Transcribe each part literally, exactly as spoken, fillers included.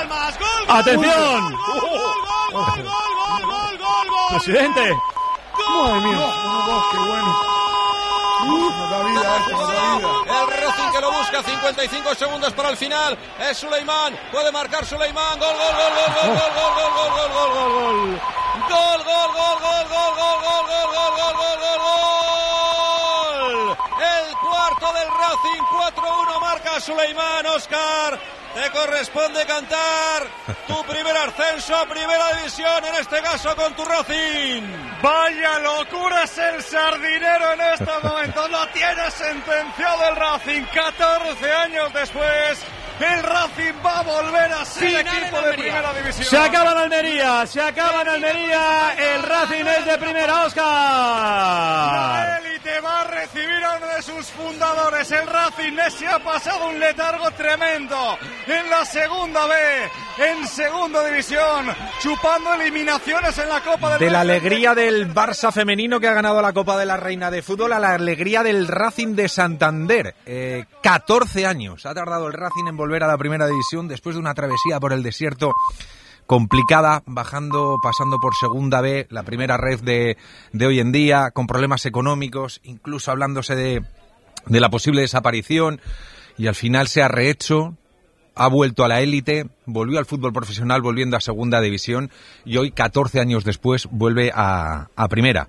palmas. Gol, ¡Atención! Gol, gol, gol, gol, gol, gol, gol, gol. Presidente. Madre mía. Qué bueno. Uf, nos da vida esto, nos da vida. El Racing que lo busca, cincuenta y cinco segundos para el final. Es Suleimán, puede marcar Suleimán. Gol, gol, gol, gol, gol, gol, gol, gol, gol, gol, gol, gol, gol. Gol, gol, gol, gol, gol, gol, gol, gol, gol, gol, gol, gol, gol. El cuarto del Racing, cuatro uno marca Suleimán. Óscar, te corresponde cantar tu primer ascenso a Primera División, en este caso con tu Racing. Vaya locura es el Sardinero en estos momentos. Lo tiene sentenciado el Racing. catorce años después, el Racing va a volver a ser Final equipo de Primera División. Se acaba en Almería, se acaba en Almería. El Racing es de primera, Óscar. La élite va a recibir a uno de sus fundadores. El Racing se ha pasado un letargo tremendo en la segunda B, en segunda división, chupando eliminaciones en la Copa del De la Rey. alegría del Barça femenino que ha ganado la Copa de la Reina de Fútbol a la alegría del Racing de Santander. Eh, catorce años ha tardado el Racing en volver a la Primera División después de una travesía por el desierto complicada, bajando, pasando por segunda B, la primera red de, de hoy en día, con problemas económicos, incluso hablándose de, de la posible desaparición, y al final se ha rehecho, ha vuelto a la élite, volvió al fútbol profesional volviendo a segunda división, y hoy, catorce años después, vuelve a, a primera.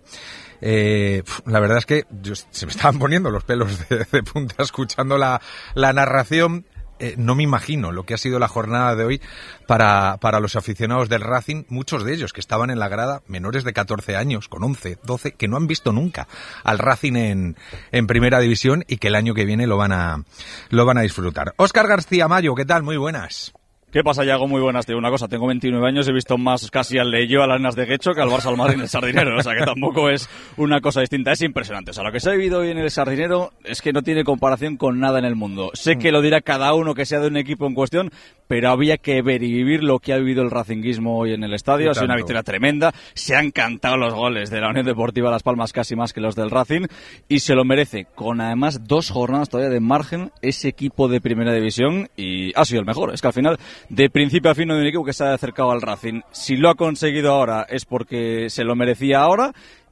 Eh, la verdad es que yo, se me estaban poniendo los pelos de, de punta escuchando la, la narración. Eh, no me imagino lo que ha sido la jornada de hoy para, para los aficionados del Racing, muchos de ellos que estaban en la grada, menores de catorce años, con once, doce, que no han visto nunca al Racing en, en Primera División y que el año que viene lo van a, lo van a disfrutar. Óscar García Mayo, ¿qué tal? Muy buenas. ¿Qué pasa, Yago? Muy buenas. Te digo una cosa, tengo veintinueve años, he visto más casi al Leyo, a las Arenas de Guecho que al Barça, al Madrid en el Sardinero, o sea que tampoco es una cosa distinta, es impresionante. O sea, lo que se ha vivido hoy en el Sardinero es que no tiene comparación con nada en el mundo. Sé que lo dirá cada uno que sea de un equipo en cuestión, pero había que ver y vivir lo que ha vivido el racinguismo hoy en el estadio. Ha sido una victoria tremenda, se han cantado los goles de la Unión Deportiva Las Palmas casi más que los del Racing, y se lo merece, con además dos jornadas todavía de margen, ese equipo de Primera División, y ha sido el mejor. Es que al final, de principio a fin, no hay un equipo que se ha acercado al Racing. Si lo ha conseguido ahora es porque se lo merecía ahora,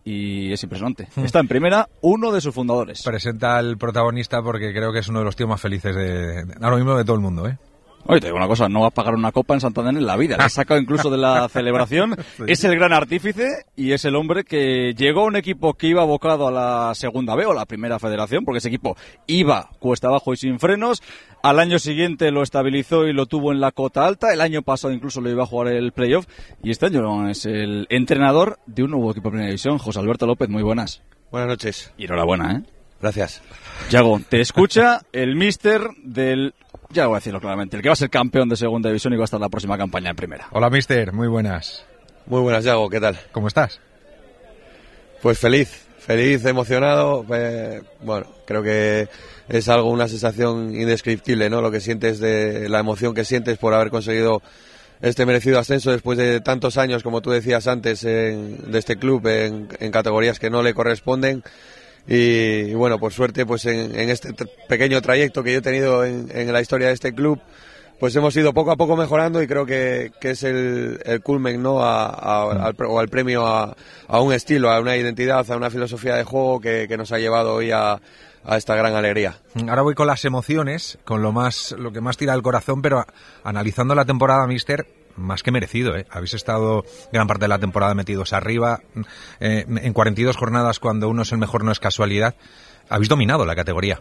y es impresionante. Está en primera uno de sus fundadores. Presenta al protagonista porque creo que es uno de los tíos más felices de, de ahora mismo de todo el mundo, ¿eh? Oye, te digo una cosa, no va a pagar una copa en Santander en la vida. Le ha sacado incluso de la celebración. Sí. Es el gran artífice y es el hombre que llegó a un equipo que iba abocado a la segunda B o la primera federación, porque ese equipo iba cuesta abajo y sin frenos. Al año siguiente lo estabilizó y lo tuvo en la cota alta. El año pasado incluso lo iba a jugar el playoff. Y este año es el entrenador de un nuevo equipo de Primera División, José Alberto López. Muy buenas. Buenas noches. Y enhorabuena, ¿eh? Gracias. Yago, te escucha el míster del... Ya voy a decirlo claramente, el que va a ser campeón de segunda división y va a estar la próxima campaña en primera. Hola, mister, muy buenas. Muy buenas, Yago, ¿qué tal? ¿Cómo estás? Pues feliz, feliz, emocionado. Eh, bueno, creo que es algo, una sensación indescriptible, ¿no? Lo que sientes, de la emoción que sientes por haber conseguido este merecido ascenso después de tantos años, como tú decías antes, en, de este club en, en categorías que no le corresponden. Y, y bueno, por suerte, pues en, en este t- pequeño trayecto que yo he tenido en, en la historia de este club, pues hemos ido poco a poco mejorando, y creo que, que es el, el culmen, ¿no? A, a, al, o al premio a, a un estilo, a una identidad, a una filosofía de juego que, que nos ha llevado hoy a, a esta gran alegría. Ahora voy con las emociones, con lo más, lo que más tira el corazón, pero a, analizando la temporada, mister, más que merecido, ¿eh? Habéis estado gran parte de la temporada metidos arriba, eh, en cuarenta y dos jornadas, cuando uno es el mejor no es casualidad. Habéis dominado la categoría.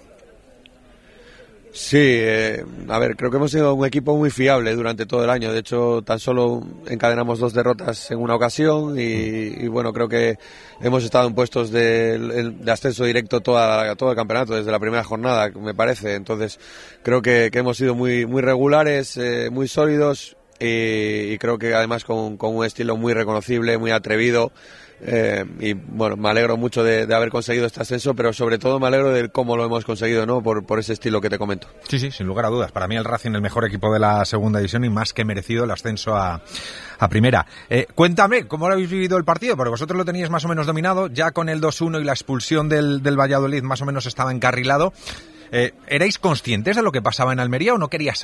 Sí, eh, a ver, creo que hemos sido un equipo muy fiable durante todo el año. De hecho, tan solo encadenamos dos derrotas en una ocasión, y, y bueno, creo que hemos estado en puestos de, de ascenso directo toda, todo el campeonato, desde la primera jornada, me parece. Entonces, creo que, que hemos sido muy, muy regulares, eh, muy sólidos. Y, y creo que además con, con un estilo muy reconocible, muy atrevido, eh, y bueno, me alegro mucho de, de haber conseguido este ascenso, pero sobre todo me alegro de cómo lo hemos conseguido, ¿no? Por, por ese estilo que te comento. Sí, sí, sin lugar a dudas. Para mí el Racing el mejor equipo de la segunda división y más que merecido el ascenso a, a primera. Eh, cuéntame, ¿cómo lo habéis vivido el partido? Porque vosotros lo teníais más o menos dominado, ya con el dos uno y la expulsión del, del Valladolid más o menos estaba encarrilado. Eh, ¿Erais conscientes de lo que pasaba en Almería o no querías